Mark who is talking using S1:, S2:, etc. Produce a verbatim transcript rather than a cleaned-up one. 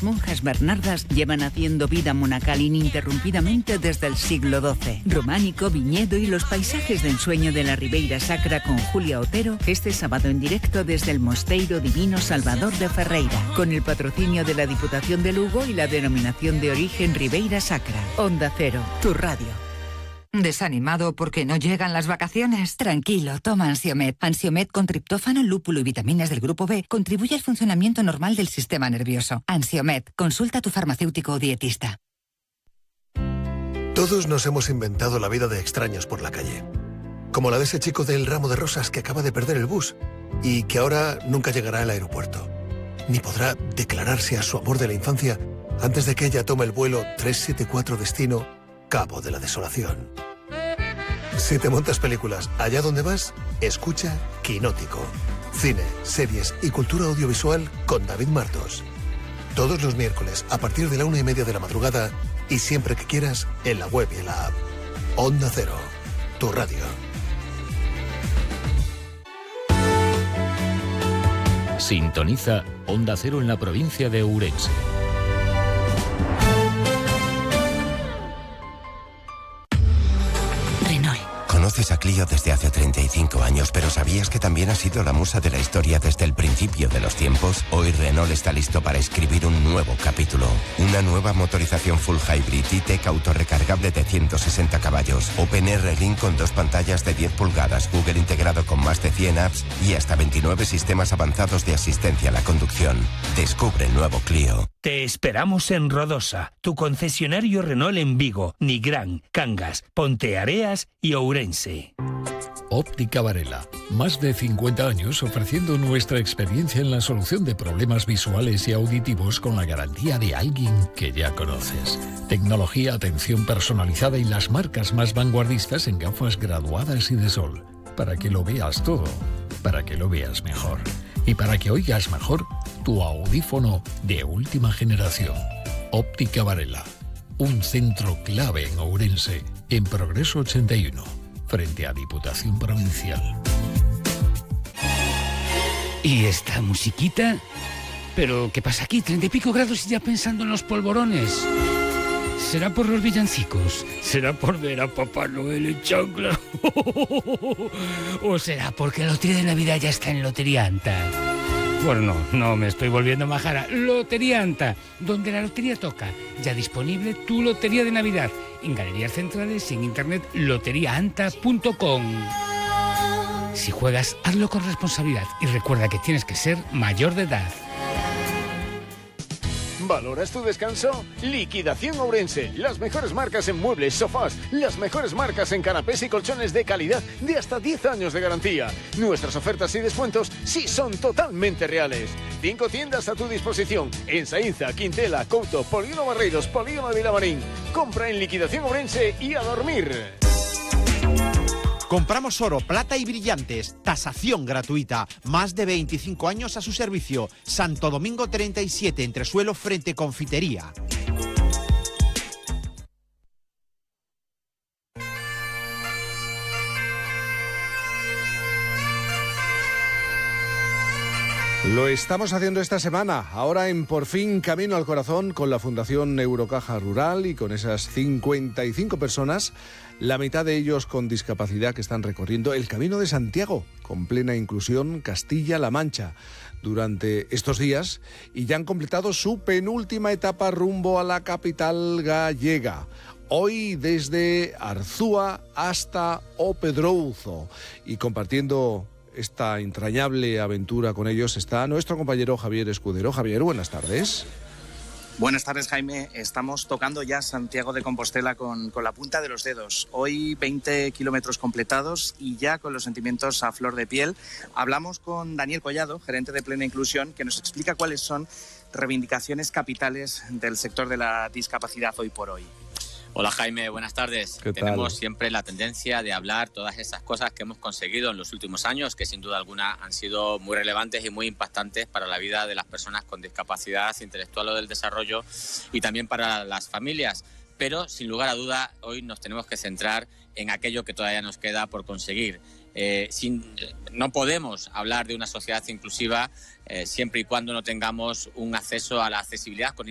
S1: Las monjas bernardas llevan haciendo vida monacal ininterrumpidamente desde el siglo doce. Románico, viñedo y los paisajes de ensueño de la Ribeira Sacra con Julia Otero, este sábado en directo desde el Mosteiro Divino Salvador de Ferreira, con el patrocinio de la Diputación de Lugo y la denominación de origen Ribeira Sacra. Onda Cero, tu radio.
S2: ¿Desanimado porque no llegan las vacaciones? Tranquilo, toma Ansiomed. Ansiomed con triptófano, lúpulo y vitaminas del grupo B contribuye al funcionamiento normal del sistema nervioso. Ansiomed, consulta a tu farmacéutico o dietista.
S3: Todos nos hemos inventado la vida de extraños por la calle. Como la de ese chico del ramo de rosas que acaba de perder el bus y que ahora nunca llegará al aeropuerto. Ni podrá declararse a su amor de la infancia antes de que ella tome el vuelo tres siete cuatro destino Cabo de la Desolación. Si te montas películas allá donde vas, escucha Quinótico. Cine, series y cultura audiovisual con David Martos. Todos los miércoles a partir de la una y media de la madrugada y siempre que quieras en la web y en la app. Onda Cero, tu radio.
S4: Sintoniza Onda Cero en la provincia de Ourense.
S5: Conoces a Clio desde hace treinta y cinco años, pero ¿sabías que también ha sido la musa de la historia desde el principio de los tiempos? Hoy Renault está listo para escribir un nuevo capítulo. Una nueva motorización full hybrid E-Tech autorrecargable de ciento sesenta caballos, OpenR Link con dos pantallas de diez pulgadas, Google integrado con más de cien apps y hasta veintinueve sistemas avanzados de asistencia a la conducción. Descubre el nuevo Clio.
S6: Te esperamos en Rodosa, tu concesionario Renault en Vigo, Nigrán, Cangas, Ponteareas y Ourense.
S7: Óptica Varela. Más de cincuenta años ofreciendo nuestra experiencia en la solución de problemas visuales y auditivos con la garantía de alguien que ya conoces. Tecnología, atención personalizada y las marcas más vanguardistas en gafas graduadas y de sol. Para que lo veas todo, para que lo veas mejor. Y para que oigas mejor, tu audífono de última generación. Óptica Varela. Un centro clave en Ourense, en Progreso ochenta y uno, frente a Diputación Provincial.
S8: ¿Y esta musiquita? ¿Pero qué pasa aquí? Treinta y pico grados y ya pensando en los polvorones. ¿Será por los villancicos? ¿Será por ver a Papá Noel en chancla? ¿O será porque la lotería de Navidad ya está en Lotería Anta? Bueno, no, no me estoy volviendo majara. Lotería Anta, donde la lotería toca. Ya disponible tu lotería de Navidad. En Galerías Centrales y en internet lotería anta punto com. Si juegas, hazlo con responsabilidad y recuerda que tienes que ser mayor de edad.
S9: ¿Valoras tu descanso? Liquidación Ourense. Las mejores marcas en muebles, sofás. Las mejores marcas en canapés y colchones de calidad de hasta diez años de garantía. Nuestras ofertas y descuentos sí son totalmente reales. Cinco tiendas a tu disposición. En Saínza, Quintela, Couto, Polígono Barreiros, Polígono de Vilamarín. Compra en Liquidación Ourense y a dormir.
S10: Compramos oro, plata y brillantes. Tasación gratuita. Más de veinticinco años a su servicio. Santo Domingo treinta y siete, entresuelo frente Confitería.
S11: Lo estamos haciendo esta semana, ahora en Por Fin Camino al Corazón, con la Fundación Eurocaja Rural y con esas cincuenta y cinco personas, la mitad de ellos con discapacidad, que están recorriendo el Camino de Santiago, con plena inclusión, Castilla-La Mancha, durante estos días, y ya han completado su penúltima etapa rumbo a la capital gallega. Hoy desde Arzúa hasta O Pedrouzo, y compartiendo esta entrañable aventura con ellos está nuestro compañero Javier Escudero. Javier, buenas tardes.
S12: Buenas tardes, Jaime. Estamos tocando ya Santiago de Compostela con, con la punta de los dedos. Hoy veinte kilómetros completados y ya con los sentimientos a flor de piel. Hablamos con Daniel Collado, gerente de Plena Inclusión, que nos explica cuáles son reivindicaciones capitales del sector de la discapacidad hoy por hoy.
S13: Hola Jaime, buenas tardes. Tenemos siempre la tendencia de hablar todas esas cosas que hemos conseguido en los últimos años, que sin duda alguna han sido muy relevantes y muy impactantes para la vida de las personas con discapacidad intelectual o del desarrollo y también para las familias. Pero sin lugar a duda hoy nos tenemos que centrar en aquello que todavía nos queda por conseguir. Eh, sin, no podemos hablar de una sociedad inclusiva eh, siempre y cuando no tengamos un acceso a la accesibilidad con